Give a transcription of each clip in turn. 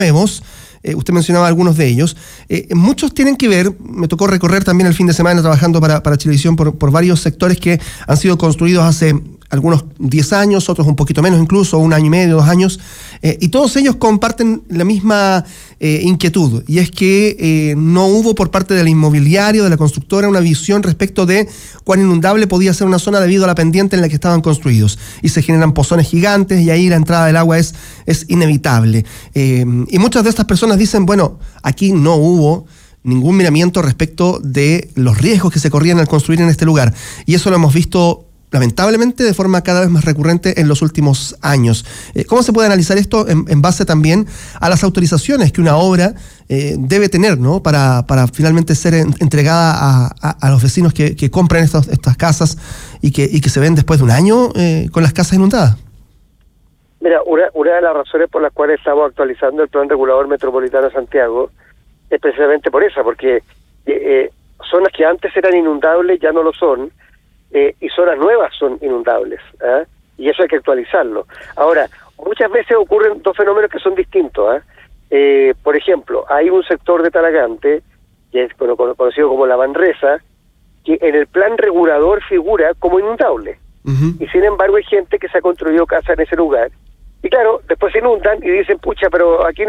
nuevos. Usted mencionaba algunos de ellos. Muchos tienen que ver, me tocó recorrer también el fin de semana trabajando para Chilevisión por varios sectores que han sido construidos hace algunos 10 años, otros un poquito menos incluso, 1 año y medio, 2 años, y todos ellos comparten la misma inquietud, y es que no hubo por parte del inmobiliario, de la constructora, una visión respecto de cuán inundable podía ser una zona debido a la pendiente en la que estaban construidos, y se generan pozones gigantes, y ahí la entrada del agua es inevitable. Y muchas de estas personas dicen, bueno, aquí no hubo ningún miramiento respecto de los riesgos que se corrían al construir en este lugar, y eso lo hemos visto lamentablemente de forma cada vez más recurrente en los últimos años. ¿Cómo se puede analizar esto en base también a las autorizaciones que una obra debe tener, ¿no? para finalmente ser entregada a los vecinos que compran estas casas y que se ven después de un año con las casas inundadas? Mira, una de las razones por las cuales estamos actualizando el Plan Regulador Metropolitano de Santiago es precisamente por esa, porque zonas que antes eran inundables ya no lo son, y zonas nuevas son inundables, ¿eh? Y eso hay que actualizarlo. Ahora, muchas veces ocurren dos fenómenos que son distintos, ¿eh? Por ejemplo, hay un sector de Talagante, que es conocido como La Manresa, que en el plan regulador figura como inundable. Uh-huh. Y sin embargo hay gente que se ha construido casa en ese lugar. Y claro, después se inundan y dicen, pucha, pero aquí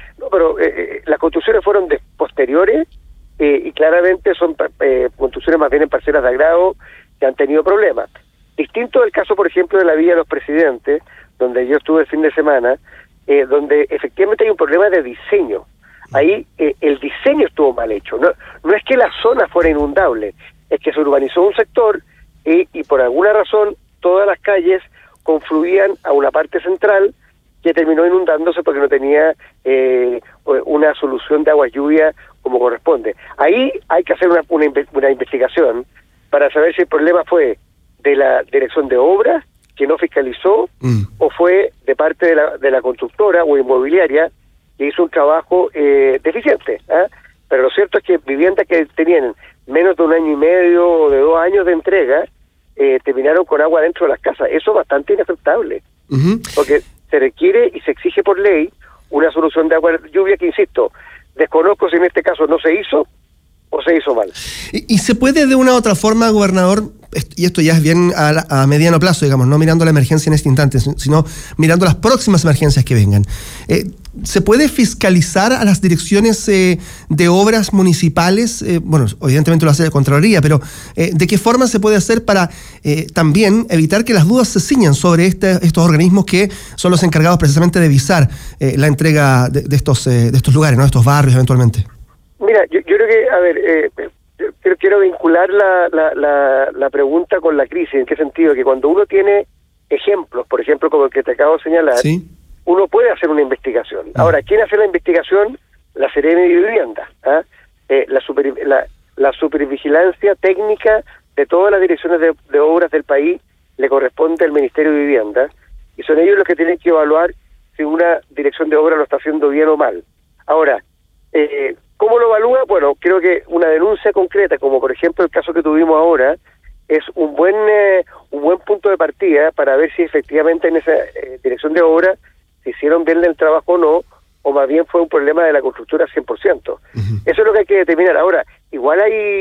las construcciones fueron posteriores, y claramente son construcciones más bien en parcelas de agrado, que han tenido problemas. Distinto del caso, por ejemplo, de la Villa de los Presidentes, donde yo estuve el fin de semana, donde efectivamente hay un problema de diseño. Ahí el diseño estuvo mal hecho. No es que la zona fuera inundable, es que se urbanizó un sector y por alguna razón todas las calles confluían a una parte central que terminó inundándose porque no tenía una solución de agua lluvia como corresponde. Ahí hay que hacer una investigación para saber si el problema fue de la dirección de obras, que no fiscalizó, o fue de parte de la constructora o inmobiliaria, que hizo un trabajo deficiente, ¿eh? Pero lo cierto es que viviendas que tenían menos de 1 año y medio o de 2 años de entrega, terminaron con agua dentro de las casas. Eso es bastante inaceptable, porque se requiere y se exige por ley una solución de agua lluvia que, insisto, desconozco si en este caso no se hizo o se hizo mal. ¿Y se puede de una u otra forma, gobernador, y esto ya es bien a mediano plazo, digamos, no mirando la emergencia en este instante, sino mirando las próximas emergencias que vengan, ¿se puede fiscalizar a las direcciones de obras municipales? Bueno, evidentemente lo hace la Contraloría, pero ¿de qué forma se puede hacer para también evitar que las dudas se ciñan sobre estos organismos que son los encargados precisamente de visar la entrega de estos lugares, ¿no? De estos barrios eventualmente? Mira, yo creo que, a ver, quiero vincular la pregunta con la crisis. ¿En qué sentido? Que cuando uno tiene ejemplos, por ejemplo, como el que te acabo de señalar, ¿sí?, uno puede hacer una investigación. Ahora, ¿quién hace la investigación? La Seremi de Vivienda, ¿eh? La supervigilancia técnica de todas las direcciones de obras del país le corresponde al Ministerio de Vivienda, y son ellos los que tienen que evaluar si una dirección de obra lo está haciendo bien o mal. Ahora, ¿cómo lo evalúa? Bueno, creo que una denuncia concreta, como por ejemplo el caso que tuvimos ahora, es un buen punto de partida para ver si efectivamente en esa dirección de obra se hicieron bien el trabajo o no, o más bien fue un problema de la constructora 100%. Uh-huh. Eso es lo que hay que determinar. Ahora, igual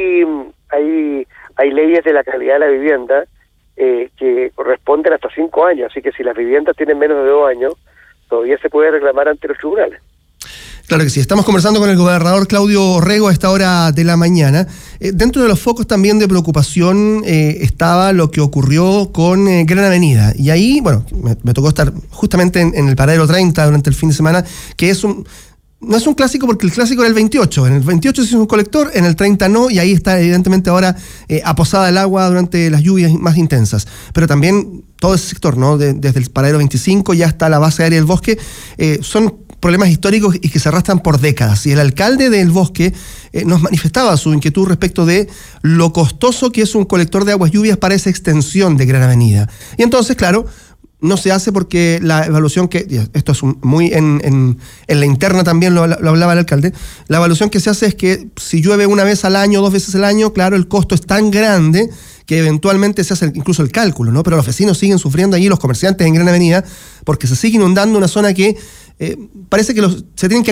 hay leyes de la calidad de la vivienda que corresponden hasta 5 años, así que si las viviendas tienen menos de 2 años, todavía se puede reclamar ante los tribunales. Claro que sí. Estamos conversando con el gobernador Claudio Orrego a esta hora de la mañana. Dentro de los focos también de preocupación estaba lo que ocurrió con Gran Avenida. Y ahí, bueno, me tocó estar justamente en el paradero 30 durante el fin de semana, que no es un clásico porque el clásico era el 28. En el 28 se hizo un colector, en el 30 no, y ahí está evidentemente ahora aposada el agua durante las lluvias más intensas. Pero también todo ese sector, ¿no? Desde el paradero 25 ya hasta la base aérea del Bosque, son problemas históricos y que se arrastran por décadas. Y el alcalde del Bosque nos manifestaba su inquietud respecto de lo costoso que es un colector de aguas lluvias para esa extensión de Gran Avenida. Y entonces, claro, no se hace porque la evaluación esto es muy en la interna también lo hablaba el alcalde, la evaluación que se hace es que si llueve 1 vez al año, 2 veces al año, claro, el costo es tan grande que eventualmente se hace incluso el cálculo, ¿no? Pero los vecinos siguen sufriendo allí, los comerciantes en Gran Avenida, porque se sigue inundando una zona que parece que se tienen que